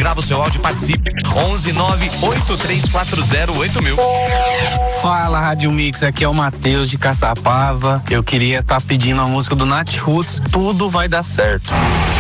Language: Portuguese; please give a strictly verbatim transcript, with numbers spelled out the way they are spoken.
grava o seu áudio e participe. onze nove oito três quatro zero oito mil. Fala, Rádio Mix, aqui é o Matheus de Caçapava. Eu queria estar tá pedindo a música do Nath Roots, Tudo Vai Dar Certo.